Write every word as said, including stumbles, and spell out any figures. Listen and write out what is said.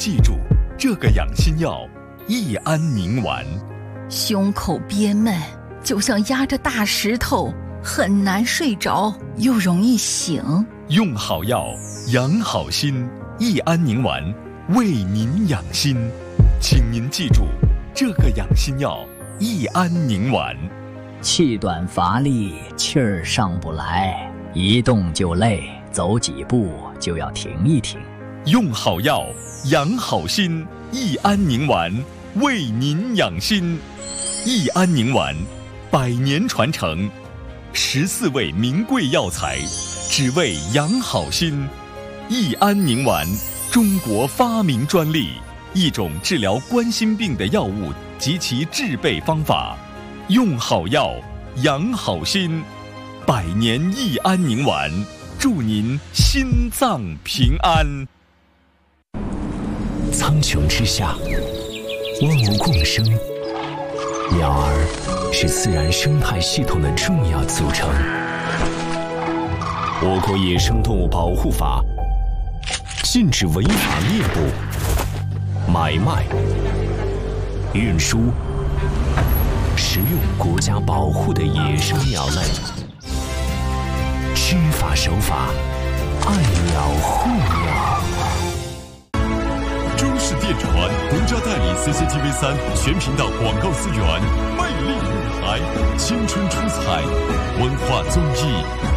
记住这个养心药益安宁丸。 胸口憋闷，就像压着大石头，很难睡着，又容易醒。 用好药，养好心，益安宁丸为您养心。请您记住这个养心药益安宁丸。 气短乏力，气儿上不来，一动就累，走几步就要停一停。 用好药，养好心，益安宁丸为您养心。益安宁丸，百年传承，十四味名贵药材，只为养好心。益安宁丸，中国发明专利，一种治疗冠心病的药物及其制备方法。用好药，养好心，百年益安宁丸，祝您心脏平安。 苍穹之下，万物共生，鸟儿是自然生态系统的重要组成。我国野生动物保护法禁止违法猎捕、买卖、运输、食用国家保护的野生鸟类。知法守法，爱鸟护鸟。 中视电传独家代理 C C T V 三全频道广告资源，魅力舞台，青春出彩，文化综艺。